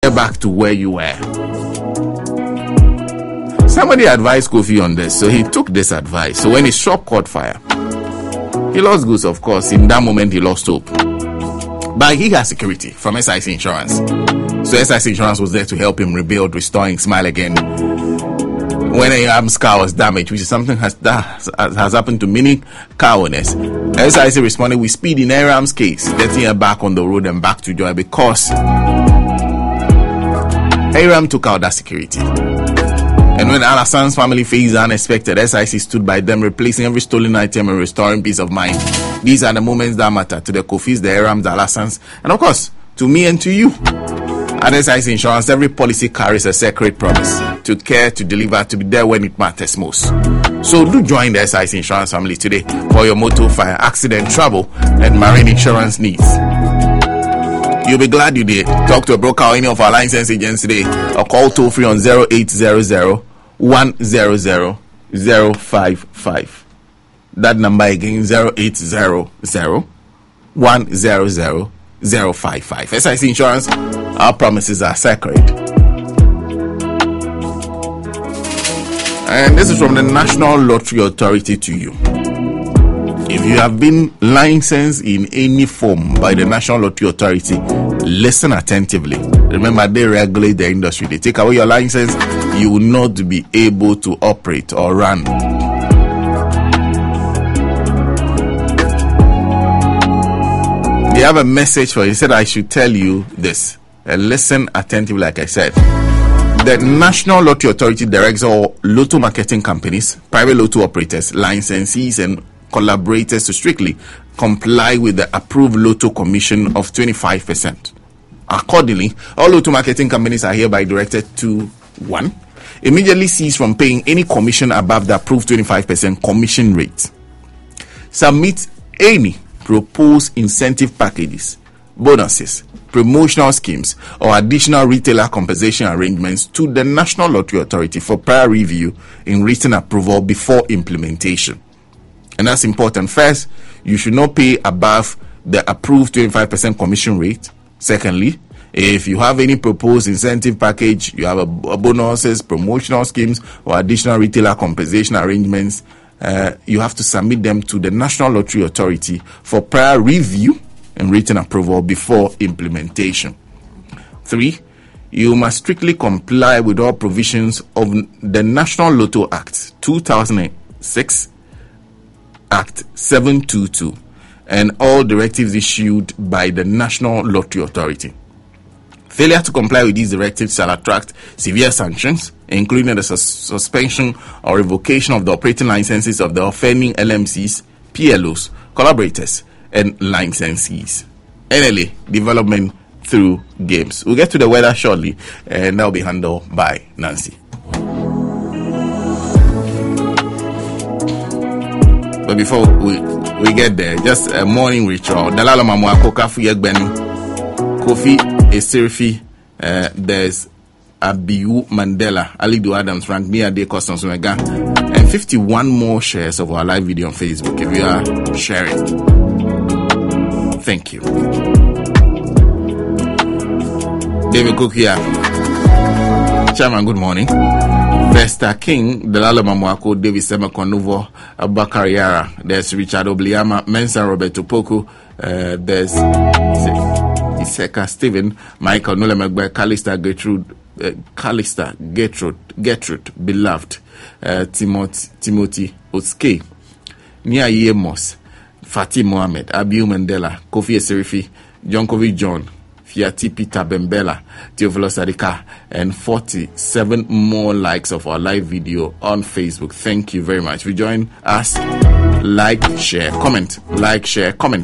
back to where you were. Somebody advised Kofi on this, so he took this advice. So when his shop caught fire, he lost goods, of course. In that moment, he lost hope. But he has security from SIC Insurance. So SIC Insurance was there to help him rebuild, restore him, smile again. When Aram's car was damaged, which is something has happened to many car owners, SIC responded with speed in Aram's case, getting her back on the road and back to joy because Aram took out that security. And when Alassane family faced the unexpected, SIC stood by them, replacing every stolen item and restoring peace of mind. These are the moments that matter to the Kofis, the Arams, the Alassanes, and of course, to me and to you. At SIC Insurance, every policy carries a sacred promise to care, to deliver, to be there when it matters most. So do join the SIC Insurance family today for your motor, fire, accident, travel, and marine insurance needs. You'll be glad you did. Talk to a broker or any of our license agents today or call toll free on 0800 100 055. That number again, 0800 100 055. SIC Insurance, our promises are sacred. And this is from the National Lottery Authority to you. If you have been licensed in any form by the National Lottery Authority, listen attentively. Remember, they regulate the industry. They take away your license, you will not be able to operate or run. They have a message for you. He said, I should tell you this. Listen attentively, like I said. The National Lottery Authority directs all lotto marketing companies, private lotto operators, licensees, and collaborators to strictly comply with the approved lotto commission of 25%. Accordingly, all lotto marketing companies are hereby directed to 1. Immediately cease from paying any commission above the approved 25% commission rate. Submit any proposed incentive packages, bonuses, promotional schemes, or additional retailer compensation arrangements to the National Lottery Authority for prior review in written approval before implementation. And that's important. First, you should not pay above the approved 25% commission rate. Secondly, if you have any proposed incentive package, you have a bonuses, promotional schemes, or additional retailer compensation arrangements, you have to submit them to the National Lottery Authority for prior review and written approval before implementation. 3, you must strictly comply with all provisions of the National Lotto Act 2006, Act 722, and all directives issued by the National Lottery Authority. Failure to comply with these directives shall attract severe sanctions, including the suspension or revocation of the operating licenses of the offending LMCs, PLOs, collaborators, and licensees. NLA development through games. We'll get to the weather shortly, and that'll be handled by Nancy. But before we get there, just a morning ritual. Dalala Mamwa Kokafu Yegbenu, Kofi Eserifi, there's Abiyu Mandela, Alidu Adams, Frank Mia De Customs Omega, and 51 more shares of our live video on Facebook. If you are sharing, thank you. David Cook here. Chairman, good morning. Vesta King, Dalala Mamwako, David Semekonuvo, Abubakar Yara, there's Richard Obliama, Mensa Roberto Poku, there's Iseka Stephen, Michael Nulemegbe, Calista Gertrude, Beloved, Timothy Otske, Nia Yemos, Fatih Mohammed, Abiyu Mandela, Kofi Eserifi, John Kovi John, Fiati Peter Bembela, Theophilus Adika, and 47 more likes of our live video on Facebook. Thank you very much. Join us. Like, share, comment. Like, share, comment.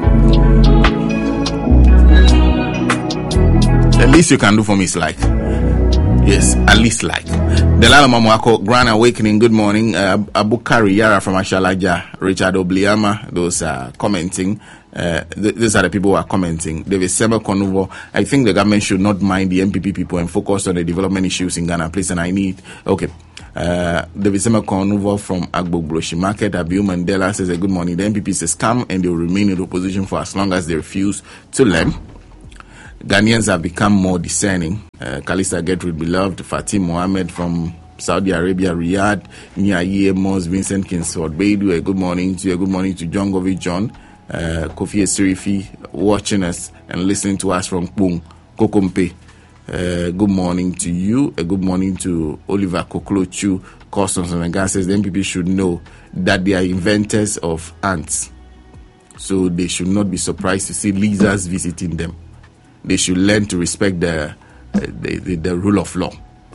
The least you can do for me is like. Yes, at least like. Delala Mamwako, Grand Awakening, good morning. Abukari Yara from Ashalaja, Richard Obliama, those are commenting. These are the people who are commenting. David Sema Konuvo, I think the government should not mind the MPP people and focus on the development issues in Ghana, please. And I need, okay. David Sema Konuvo from Agbogboshi Market, Abiyu Mandela says, good morning. The MPP is a scam and they will remain in opposition for as long as they refuse to learn. Ghanaians have become more discerning. Kalista Gertrude Beloved, Fatim Mohammed from Saudi Arabia, Riyadh, Niaye Mos, Vincent Kingsford Beidu, a good morning to you. A good morning to John Govey John, Kofi Esirifi, watching us and listening to us from Kpung, Kokompe. Good morning to you. A good morning to Oliver Koklochu. Customs and Gas says the MPP should know that they are inventors of ants. So they should not be surprised to see lizards visiting them. They should learn to respect the rule of law.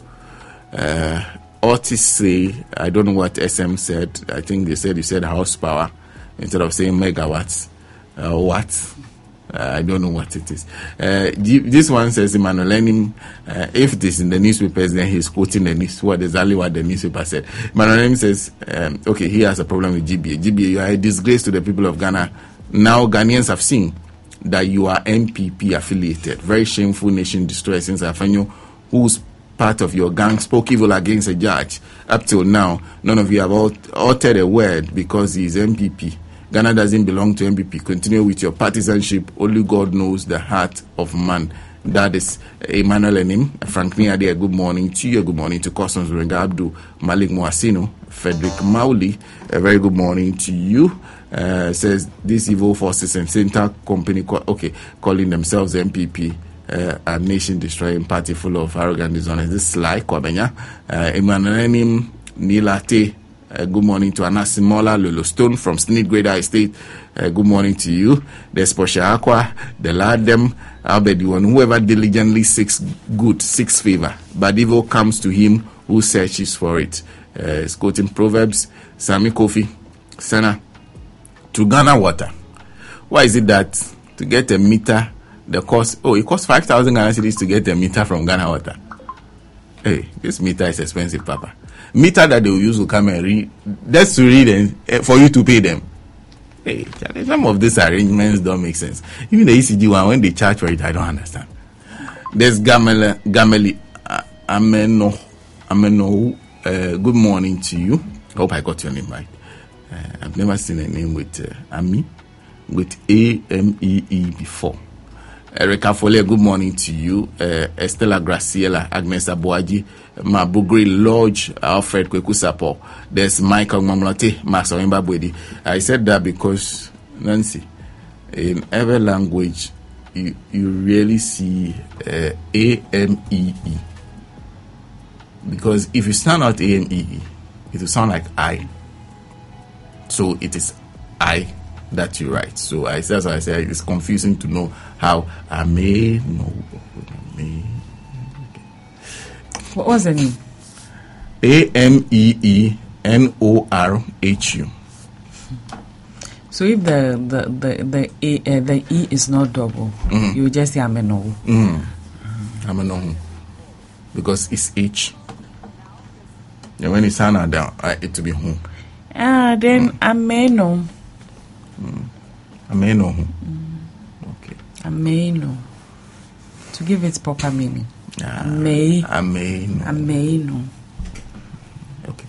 Otis say, I don't know what SM said. I think he said horsepower instead of saying megawatts. Watts. I don't know what it is. This one says Emmanuel Lenin. If it is in the newspapers, then he's quoting the news. Exactly what the newspaper said. Emmanuel Lenin says, okay, he has a problem with GBA. GBA, you are a disgrace to the people of Ghana. Now Ghanaians have seen that you are MPP affiliated. Very shameful nation destroyer since Afanyo, who's part of your gang, spoke evil against a judge. Up till now, none of you have uttered a word because he is MPP. Ghana doesn't belong to MPP. Continue with your partisanship. Only God knows the heart of man. That is Emmanuel Enim. Frank Niade, a good morning to you. A good morning to Customs Renga Abdul, Malik Moasino, Frederick Mauli. A very good morning to you. Says these evil forces and center company, calling themselves MPP, a nation destroying party full of arrogant dishonest. This is like Kwabenya. Emmanuel Enim, Nilate. Good morning to Anasimola Lolo Stone from Snid Grader Estate. Good morning to you. There's Portia Aqua, the Ladem, Albert Yuan, whoever diligently seeks good, seeks favor, but evil comes to him who searches for it. It's quoting Proverbs, Sami Kofi, Sana, to Ghana Water. Why is it that to get a meter, the cost, it costs 5,000 Ghana cedis to get a meter from Ghana Water? Hey, this meter is expensive, Papa. Meter that they will use will come and read, just to read and for you to pay them. Hey, some of these arrangements don't make sense. Even the ECG one, when they charge for it, I don't understand. There's Gameli Ameno. Good morning to you. I hope I got your name right. I've never seen a name with Ami, with A-M-E-E before. Erica Folle, good morning to you. Estella Graciela, Agnes Abuaji, Mabugri Lodge, Alfred Kwekusapo. There's Michael Mamlote, Master Mbabwedi. I said that because, Nancy, in every language, you really see A-M-E-E. Because if you sound out A-M-E-E, it will sound like I. So it is I that you write. So that's why I say it's confusing to know how I may know. What was the name? AMEENORHU. So if the E is not double, you just say Ameno. Ameno. Because it's H. And when it's down, it will be home. Then Ameno. Ameno. Okay. Ameno. To give it proper meaning. Ameno. Okay.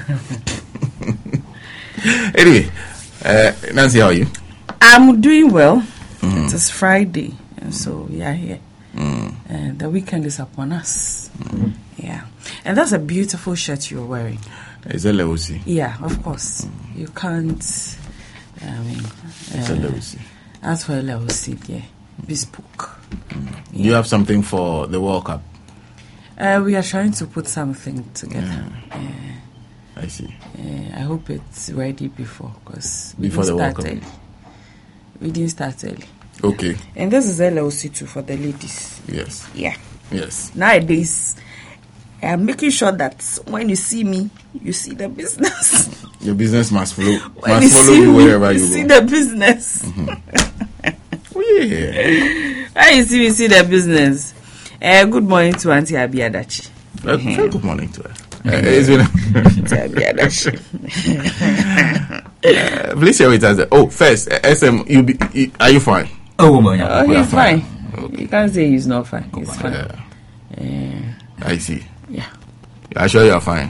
Anyway, Nancy, how are you? I'm doing well. It is Friday, and so we are here. And the weekend is upon us. Yeah. And that's a beautiful shirt you're wearing. Is it Lewisi? Yeah, of course. You can't. It's a Lewisi. As for Lewisi, yeah. Bespoke. Do you have something for the World Cup? We are trying to put something together. I see. I hope it's ready before the World Cup. We didn't start early. Okay. And this is LLC too for the ladies. Yes. Yeah. Yes. Nowadays, I'm making sure that when you see me, you see the business. Your business must follow you wherever you go. See the business. Yeah. When you see me, see the business. Good morning to Auntie Abiadachi. Good morning to her. Please share with us. First, SM, are you fine? He's fine. Okay. You can't say he's not fine. He's fine. I see. Yeah. I'm sure you're fine.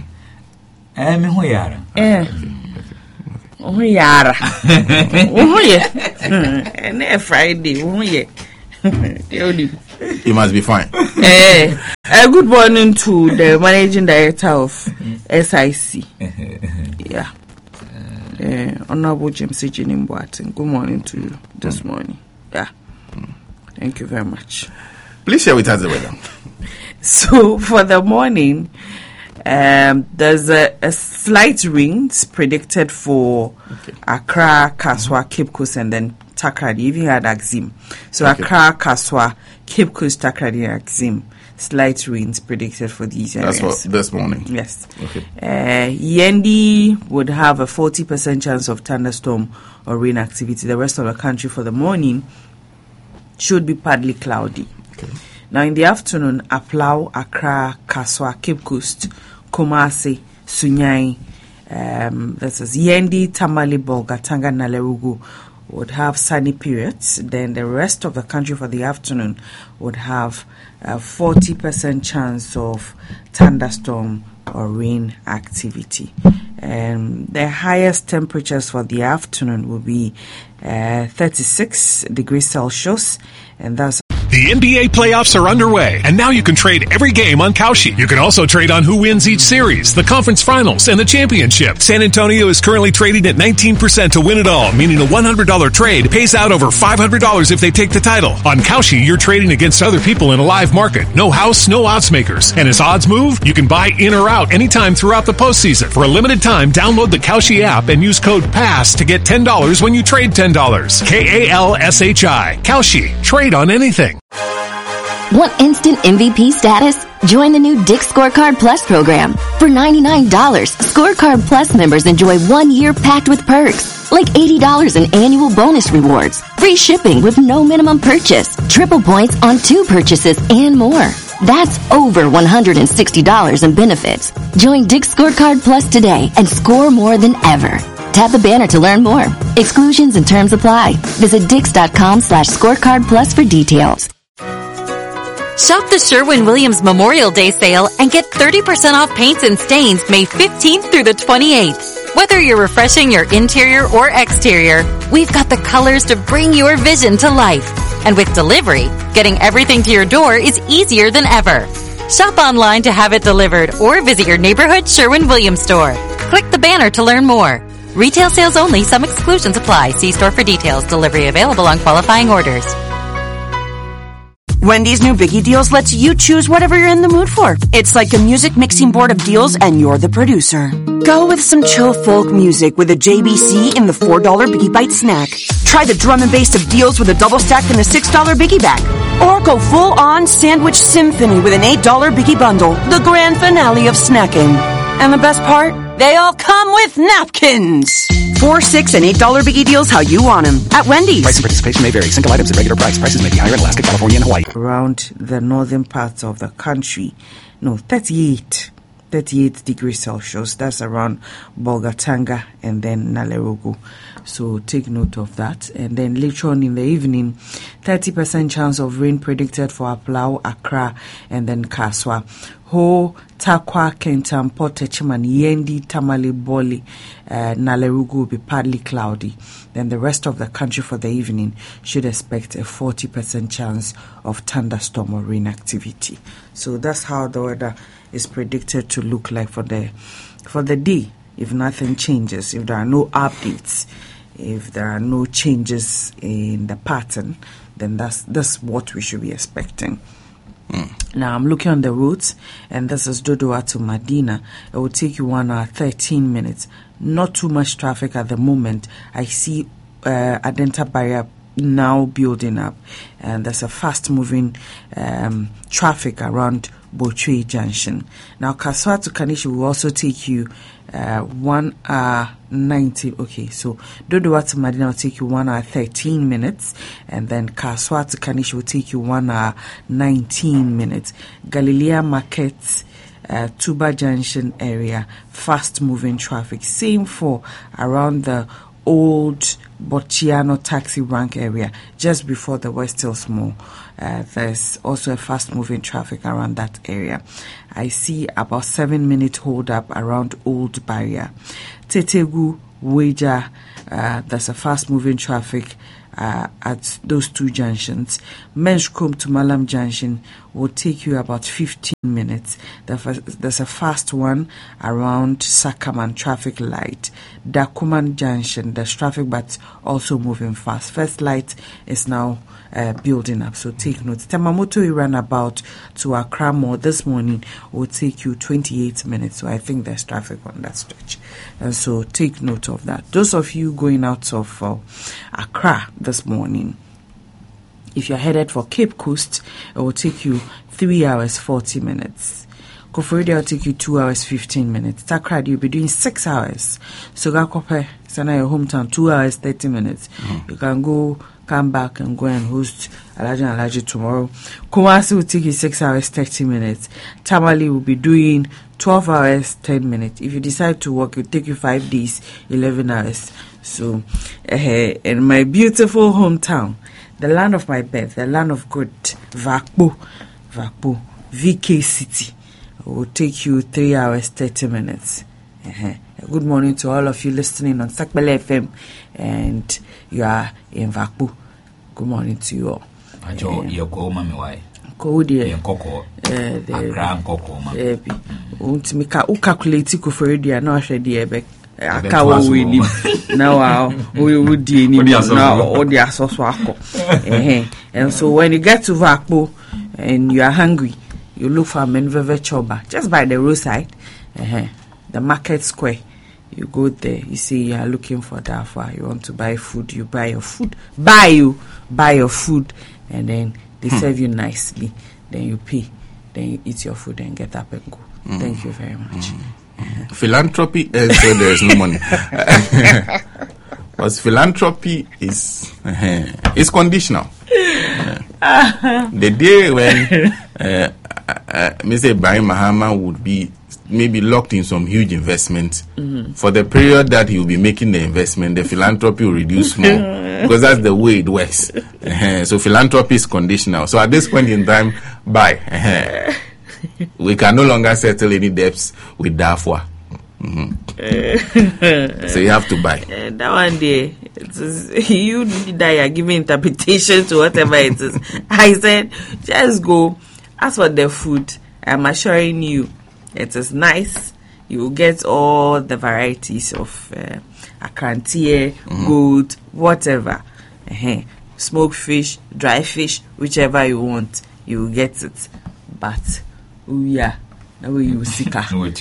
you must be fine. Good morning to the managing director of SIC. Yeah. Honorable James Ejinim Boateng. Good morning to you this morning. Yeah. Thank you very much. Please share with us the weather. So for the morning, there's a slight winds predicted for Accra, Kaswa, Cape Coast, and then Takoradi. Even had Axim. So Accra, Kaswa, Cape Coast, Takoradi, and Axim. Slight winds predicted for these areas. That's for this morning. Yes. Okay. Yendi would have a 40% chance of thunderstorm or rain activity. The rest of the country for the morning should be partly cloudy. Okay. Now in the afternoon, Aplau, Accra, Kaswa, Cape Coast, Kumasi, Sunyai, this is Yendi, Tamale, Bolgatanga, Nalerugu would have sunny periods. Then the rest of the country for the afternoon would have a 40% chance of thunderstorm or rain activity. The highest temperatures for the afternoon will be 36 degrees Celsius, and that's The NBA playoffs are underway, and now you can trade every game on Kalshi. You can also trade on who wins each series, the conference finals, and the championship. San Antonio is currently trading at 19% to win it all, meaning a $100 trade pays out over $500 if they take the title. On Kalshi, you're trading against other people in a live market. No house, no odds makers. And as odds move, you can buy in or out anytime throughout the postseason. For a limited time, download the Kalshi app and use code PASS to get $10 when you trade $10. KALSHI. Kalshi. Trade on anything. Want instant MVP status? Join the new Dick's Scorecard Plus program. For $99, Scorecard Plus members enjoy 1 year packed with perks, like $80 in annual bonus rewards, free shipping with no minimum purchase, triple points on 2 purchases, and more. That's over $160 in benefits. Join Dick's Scorecard Plus today and score more than ever. Tap the banner to learn more. Exclusions and terms apply. Visit Dix.com/scorecard plus for details. Shop the Sherwin-Williams Memorial Day sale and get 30% off paints and stains May 15th through the 28th. Whether you're refreshing your interior or exterior, we've got the colors to bring your vision to life. And with delivery, getting everything to your door is easier than ever. Shop online to have it delivered or visit your neighborhood Sherwin-Williams store. Click the banner to learn more. Retail sales only. Some exclusions apply. See store for details. Delivery available on qualifying orders. Wendy's new Biggie Deals lets you choose whatever you're in the mood for. It's like a music mixing board of deals and you're the producer. Go with some chill folk music with a JBC in the $4 Biggie Bite snack. Try the drum and bass of deals with a double stack in the $6 Biggie bag. Or go full on sandwich symphony with an $8 Biggie bundle. The grand finale of snacking. And the best part? They all come with napkins. $4, $6, and $8 Biggie Deals how you want them at Wendy's. Price and participation may vary. Single items at regular price. Prices may be higher in Alaska, California, and Hawaii. Around the northern parts of the country, 38 degrees Celsius. That's around Bolgatanga and then Nalerugu. So take note of that. And then later on in the evening, 30% chance of rain predicted for Aplau, Accra, and then Kaswa. Ho, Takwa, Kentam, Port Echiman, Yendi, Tamale, Boli, Nalerugu will be partly cloudy. Then the rest of the country for the evening should expect a 40% chance of thunderstorm or rain activity. So that's how the weather is predicted to look like for the day. If nothing changes, if there are no updates, if there are no changes in the pattern, then that's what we should be expecting. Now I'm looking on the routes, and this is Dodowa to Medina. It will take you 1 hour 13 minutes. Not too much traffic at the moment. I see Adenta barrier now building up, and there's a fast moving traffic around Bochwe Junction. Now Kaswa to Kanishi will also take you 1 hour 90. Okay, so Dodowa to Medina will take you 1 hour 13 minutes, and then Kaswa to Kanishi will take you 1 hour 19 minutes. Galilea Market, Tuba Junction area, fast moving traffic. Same for around the old Bochiano taxi rank area, just before the West Hills Mall. There's also a fast-moving traffic around that area. I see about 7-minute hold-up around Old Barrier. Tetegu, Weja, there's a fast-moving traffic at those two junctions. Menchcombe to Malam Junction will take you about 15 minutes. There's a fast one around Sakaman traffic light. Dakuman Junction, there's traffic but also moving fast. First light is now building up, so take note. Temamoto runabout to Accra Mall this morning will take you 28 minutes, so I think there's traffic on that stretch, and so take note of that. Those of you going out of Accra this morning, if you're headed for Cape Coast, it will take you 3 hours 40 minutes. Koforidua will take you 2 hours 15 minutes. Takrady, you'll be doing 6 hours. So Gakope, Sana, your hometown, 2 hours 30 minutes. You can go, come back and go and host Alaji tomorrow. Kumasi will take you 6 hours 30 minutes. Tamale will be doing 12 hours 10 minutes. If you decide to work, it will take you 5 days 11 hours. So in my beautiful hometown, the land of my birth, the land of good, Vakpo, VK City, will take you 3 hours 30 minutes. Good morning to all of you listening on Sakbele FM, and you are in Vakpo. Good morning to you all. Calculate Koforidua now now we would do and so when you get to Vakpo and you are hungry, you look for Menveve Choba just by the roadside, the market square. You go there, you say you are looking for Dafa, you want to buy food, you buy your food, buy your food, and then they serve you nicely, then you pay, then you eat your food and get up and go. Thank you very much. Philanthropy is so there is no money. But philanthropy is conditional. The day when Mr. Ibrahim Mahama would be maybe locked in some huge investment, for the period that he will be making the investment, the philanthropy will reduce more because that's the way it works. So philanthropy is conditional. So at this point in time, buy. We can no longer settle any debts with Dafwa. So you have to buy. That one day, you that are giving interpretation to whatever it is. I said, just go. As for the food, I'm assuring you, it is nice. You will get all the varieties of akrantie, goat, whatever. Smoked fish, dry fish, whichever you want, you will get it. But now we you sika.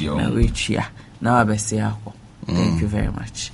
Now I say thank you very much.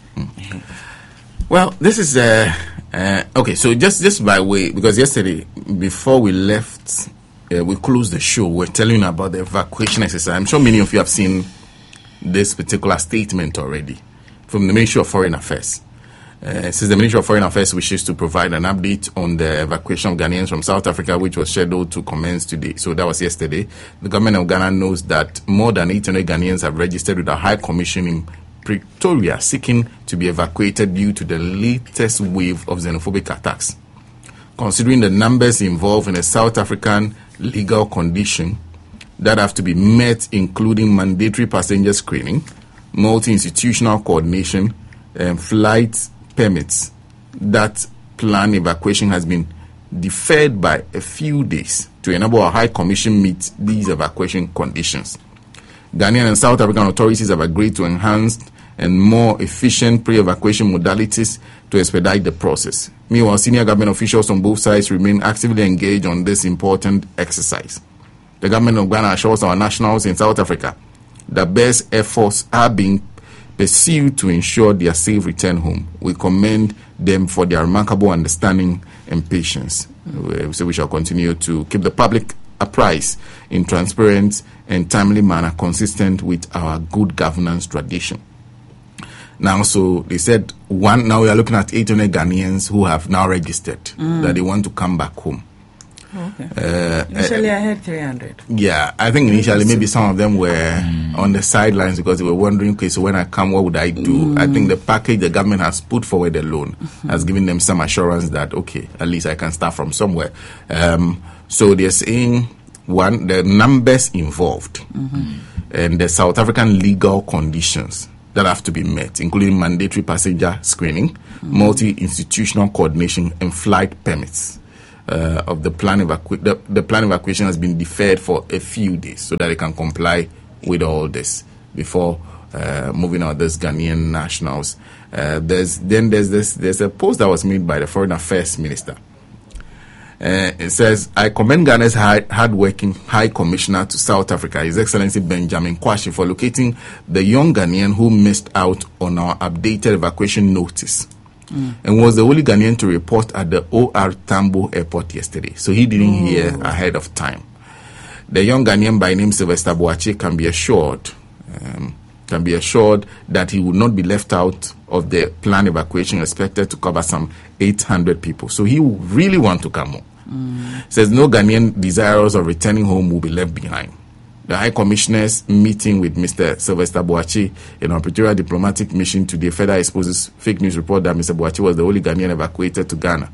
Well, this is okay. So just by way, because yesterday before we left, we closed the show. We're telling you about the evacuation exercise. I'm sure many of you have seen this particular statement already from the Ministry of Foreign Affairs. Since the Ministry of Foreign Affairs wishes to provide an update on the evacuation of Ghanaians from South Africa, which was scheduled to commence today. So that was yesterday. The government of Ghana knows that more than 800 Ghanaians have registered with the High Commission in Pretoria seeking to be evacuated due to the latest wave of xenophobic attacks. Considering the numbers involved in a South African legal condition that have to be met, including mandatory passenger screening, multi-institutional coordination, and flight permits, that planned evacuation has been deferred by a few days to enable our High Commission meet these evacuation conditions. Ghanaian and South African authorities have agreed to enhanced and more efficient pre-evacuation modalities to expedite the process. Meanwhile, senior government officials on both sides remain actively engaged on this important exercise. The government of Ghana assures our nationals in South Africa that best efforts are being pursued to ensure their safe return home. We commend them for their remarkable understanding and patience. So we shall continue to keep the public apprised in transparent and timely manner consistent with our good governance tradition. Now, so they said now we are looking at 800 Ghanaians who have now registered that they want to come back home. Okay. Initially, I had 300. Yeah, I think initially maybe some of them were on the sidelines because they were wondering, okay, so when I come, what would I do? I think the package the government has put forward alone has given them some assurance that, okay, at least I can start from somewhere. So they're saying, one, the numbers involved and the South African legal conditions that have to be met, including mandatory passenger screening, multi-institutional coordination, and flight permits. Of the planned evacuation has been deferred for a few days so that they can comply with all this before moving out these Ghanaian nationals. There's a post that was made by the Foreign Affairs Minister. It says, I commend Ghana's hard-working High Commissioner to South Africa, His Excellency Benjamin Kwashi, for locating the young Ghanaian who missed out on our updated evacuation notice and was the only Ghanaian to report at the OR Tambo Airport yesterday. So he didn't hear ahead of time. The young Ghanaian by name Sylvester Boache can be assured that he will not be left out of the planned evacuation expected to cover some 800 people. So he will really want to come home. Says no Ghanaian desirous of returning home will be left behind. The High Commissioner's meeting with Mr. Sylvester Boache in our Pretoria diplomatic mission today further exposes fake news report that Mr. Boache was the only Ghanaian evacuated to Ghana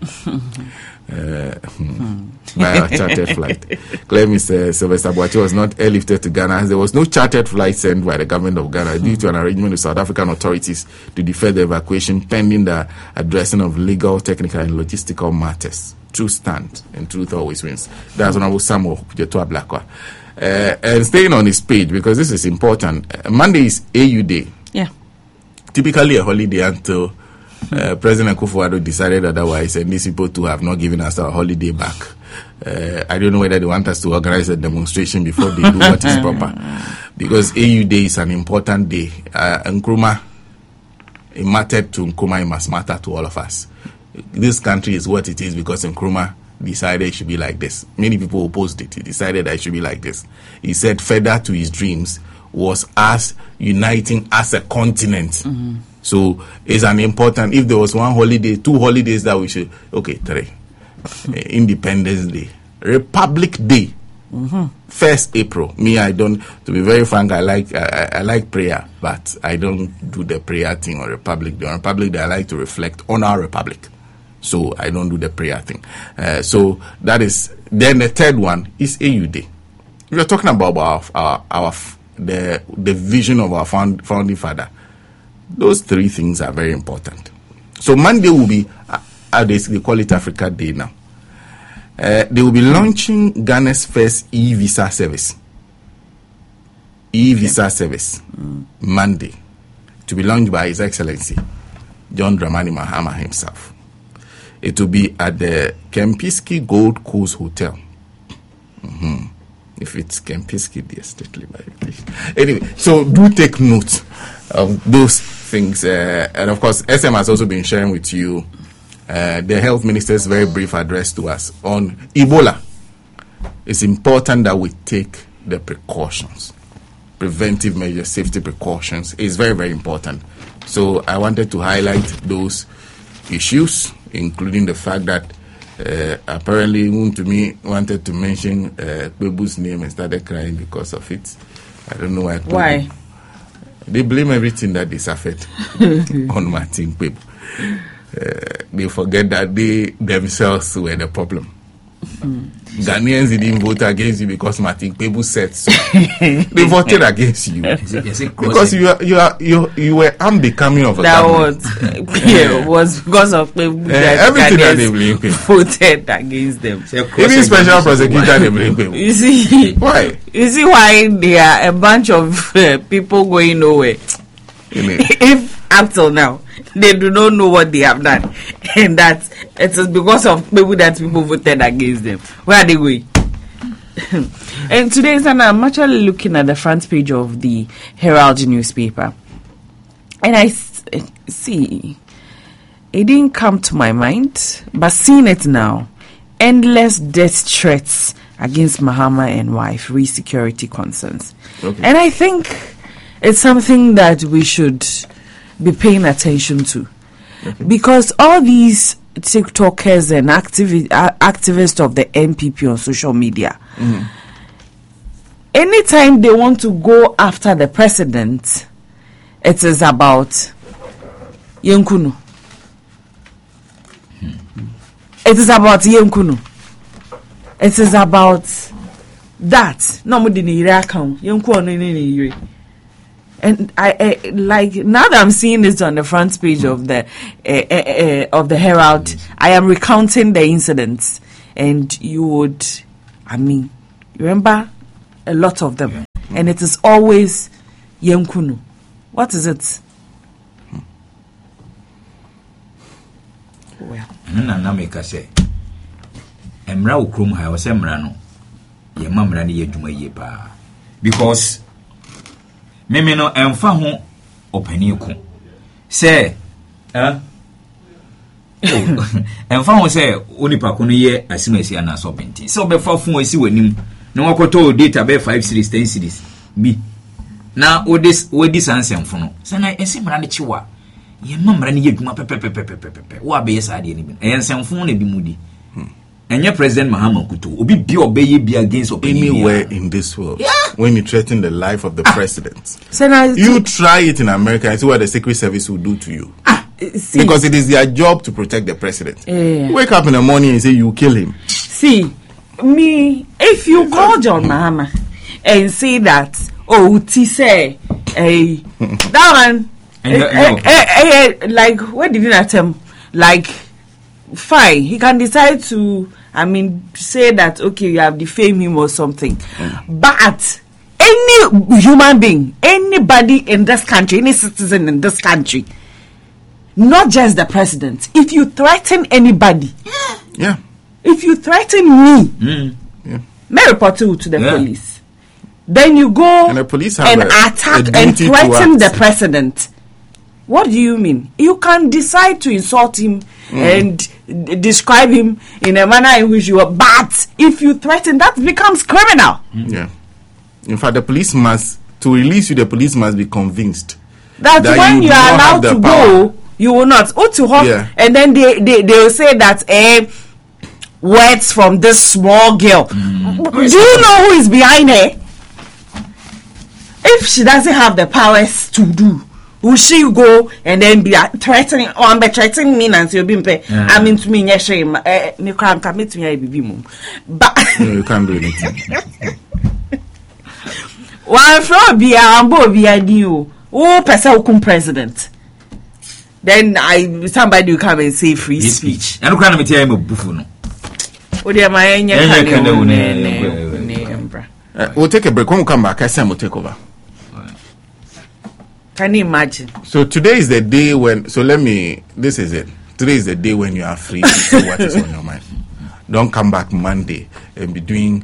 by a chartered flight. Claim Mr. Sylvester Boache was not airlifted to Ghana as there was no chartered flight sent by the government of Ghana due to an arrangement with South African authorities to defer the evacuation pending the addressing of legal, technical, and logistical matters. Truth stand and truth always wins. That's Honorable Samuel Jetua Blakwa. And staying on his page, because this is important, Monday is AU Day. Yeah. Typically a holiday until President Akufo-Addo decided otherwise, and these people too have not given us our holiday back. I don't know whether they want us to organize a demonstration before they do what is proper. Because AU Day is an important day. Nkrumah, it mattered to Nkrumah, it must matter to all of us. This country is what it is because Nkrumah decided it should be like this. Many people opposed it. He decided that it should be like this. He said further to his dreams was us uniting as a continent. So it's an important, if there was one holiday, 2 holidays that we should, 3. Independence Day, Republic Day, 1st April. Me, I don't, to be very frank, I like prayer, but I don't do the prayer thing on Republic Day. On Republic Day, I like to reflect on our republic. So I don't do the prayer thing. So that is, then the third one is AU Day. We are talking about the vision of our founding father. Those 3 things are very important. So Monday will be, they call it Africa Day now. They will be launching Ghana's first e-visa service. Service. Monday. To be launched by His Excellency John Dramani Mahama himself. It will be at the Kempinski Gold Coast Hotel. If it's Kempinski, the estate liberation. Anyway, so do take note of those things. And of course, SM has also been sharing with you the health minister's very brief address to us on Ebola. It's important that we take the precautions. Preventive measures, safety precautions is very, very important. So I wanted to highlight those issues, including the fact that apparently Untumi wanted to mention Kpebu's name and started crying because of it. I don't know why. Why? They blame everything that they suffered on Martin Kpebu. They forget that they themselves were the problem. Ghanaians didn't vote against you because Martin Kpebu said so. They voted against you because you were unbecoming of a government. That was because of Kpebu that everything that they blame voted against them. Even special prosecutor they blame Kpebu. You see why? You see why there are a bunch of people going nowhere. If up till now they do not know what they have done, and that it is because of people that people voted against them. Where are they going? And today, I'm actually looking at the front page of the Herald newspaper, and I see it didn't come to my mind, but seeing it now, endless death threats against Mahama and wife, re-security concerns, and I think it's something that we should be paying attention to, because all these TikTokers and activists of the NPP on social media, anytime they want to go after the president, it is about Yenkunu. It is about Yenkunu. It is about that. No more than Yenkunu. And I like now that I'm seeing this on the front page of the Herald, I am recounting the incidents, and you would, remember a lot of them, and it is always Yenkunu. What is it? Well, na make say, Emra ukrum ha was Emrano. Ye mamra ni ye dwuma ye pa. Because me no emfa ho opani ku. Say emfa ho say onipa ko no ye asimasi ana so benti. So be fa fun asi wanim. Na wakoto data be 5 series 10 series bi. Na odis ansem no. Say na esimra ne chiwa. Ye mamra ni ye dwuma pepepepepepepe. Wa be yesa ade ni bi. Ensem fun na bi mudi. And President Mahama Kutu obi bi obeye bi against anywhere in this world. Yeah. When you threaten the life of the president, so now, you try it in America and see what the Secret Service will do to you. See, because it is their job to protect the president. Wake up in the morning and say you kill him. See, me, if you call John Mahama and say that, say, that one, like, what did you attempt? Like, fine, he can decide to, say that, okay, you have defamed him or something. But any human being, anybody in this country, any citizen in this country, not just the president, if you threaten anybody, if you threaten me, may report you to the police. Then you go and the police have attack and threaten the president. What do you mean? You can decide to insult him and describe him in a manner in which you are, but if you threaten, that becomes criminal. Yeah. In fact, the police must, to release you, the police must be convinced that when you are allowed to go, you will not. And then they will say that words from this small girl. Do you know who is behind her? If she doesn't have the powers to do, will she go and then be threatening or threatening me and you'll be I mean to me, yes, me can't commit to me, but no, you can't do anything. One from be a new person president. Then somebody will come and say free speech. I don't kind of tell him a buffon. We'll take a break. When we come back, I say we'll take over. Can you imagine? So today is the day when. This is it. Today is the day when you are free to say what is on your mind. Don't come back Monday and be doing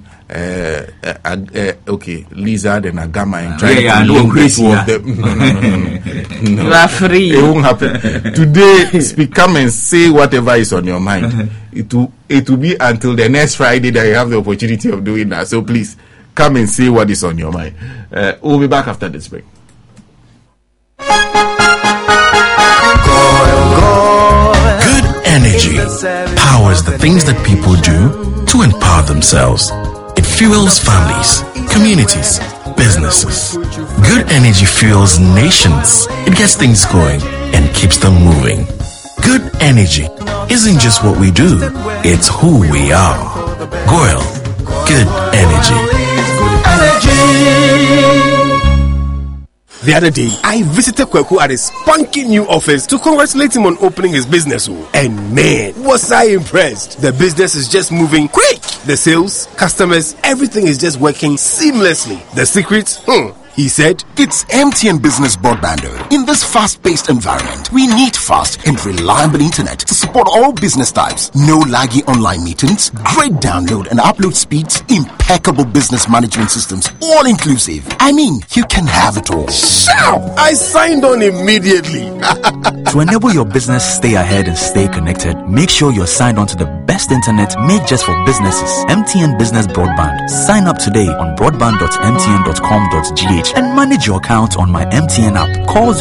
lizard and agama and trying to link the two of them. No. You are free. It won't happen. Today, come and say whatever is on your mind. It will be until the next Friday that you have the opportunity of doing that. So please come and say what is on your mind. We'll be back after this break. Good energy powers the things that people do to empower themselves. It fuels families, communities, businesses. Good energy fuels nations. It gets things going and keeps them moving. Good energy isn't just what we do, it's who we are. Goyle, good energy. The other day, I visited Kweku at his spunky new office to congratulate him on opening his business. And man, was I impressed. The business is just moving quick. The sales, customers, everything is just working seamlessly. The secret? He said, it's MTN Business Broadband. In this fast-paced environment, we need fast and reliable internet to support all business types. No laggy online meetings, great download and upload speeds, impeccable business management systems, all inclusive. I mean, you can have it all. Shout! I signed on immediately. To enable your business stay ahead and stay connected, make sure you're signed on to the best internet made just for businesses. MTN Business Broadband. Sign up today on broadband.mtn.com.gh and manage your account on my MTN app. Call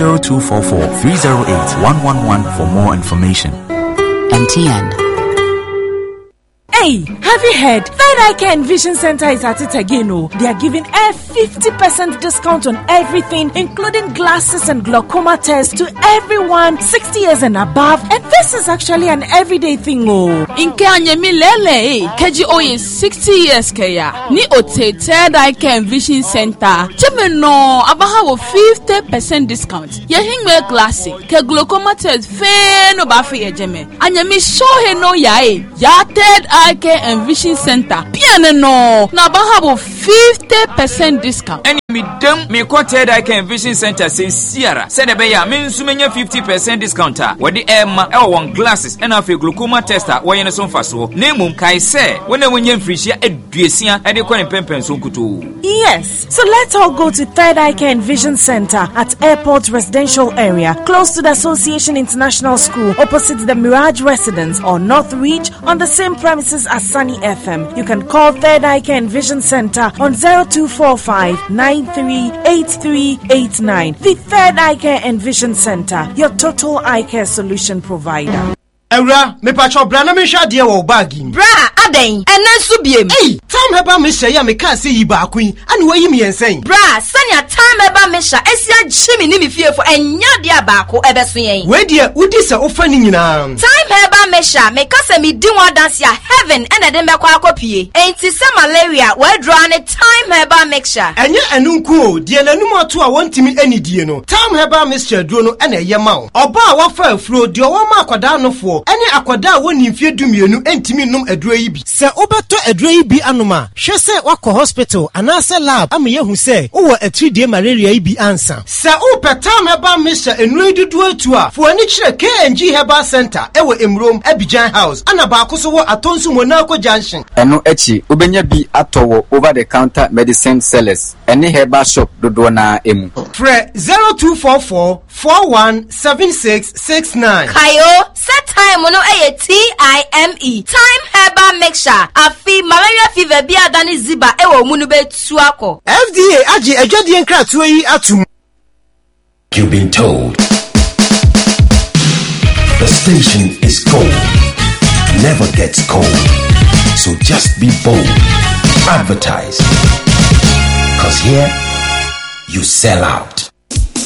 0244-308-111 for more information. MTN. Hey, have you heard? Third Eye Care and Vision Center is at it again. Oh, they are giving a 50% discount on everything, including glasses and glaucoma tests to everyone 60 years and above. And this is actually an everyday thing. Oh, Inke anyemi lele, keji oye 60 years kaya. Ni ote Third Eye Care and Vision Center. Chemeno abaha wo 50% discount. Yehingwe glasses, ke glaucoma test fe no ba fe yejeme. Anyemi shohe no yae. Ya Third Eye Care and Vision Center. Piano no. Na abaha wo 50% discount. And me dem me ko Third Eye Care and Vision Center say Sierra. Say the beya me nsu menya 50% discount. Wodi Emma e won glasses and afi glaucoma tester wo yene so mfaso. Nemum kai say when wonye mfrihia eduesia e de kwani pempen so kuto. Yes. So let's all go to Third Eye Care and Vision Center at Airport Residential Area, close to the Association International School, opposite the Mirage Residence, or North Reach, on the same premises as Sunny FM. You can call Third Eye Care and Vision Center on 0245 938389. The Third Eye Care and Vision Center, your total eye care solution provider. Eura, me pacho brana me sha de wo bagi. Bra, aden, enen su biem. Hey, time heba me sha ya me kan se yi ba kuin, ani wo yi me yensen. Bra, sanya time heba me sha esia chimi ni me fie fo enya de abako ebeso yen. We de udi se ofa ni nyina. Time heba me sha me kase me di one dance ya heaven ena de me kwa akopie. Enti se malaria we draw ne time heba mixture. Enye enunku o, de nanum ato a wontimi anidie no. Time heba mixture duro no ena ye ma wo. Oba a wafa afuro de o ma akwada no fo. Any akwada woni mfie dumienu entimi num aduro yi bi. Se obeto aduro yi bi anoma, hwe se wako hospital anase lab am yehu se wo a 3-day malaria yi bi ansa. Se upetam heba misha enuro dudu atu a, fo ani kire KNG Herbal Center ewo Emrom Abidjan House ana ba akoso wo Atonsu Monaco Junction. Eno echi ubenya bi atowo over the counter medicine sellers. Any herbal shop dodo na emu. Fre 0244 417669. Kayo set time no eye TIME time herbal mixture afi malaria fever bi adani ziba ewo mu no betu akọ. FDA agi ejwadi enkratu yi atum. You've been told the station is gold, never gets cold. So just be bold. Advertise. 'Cause here you sell out.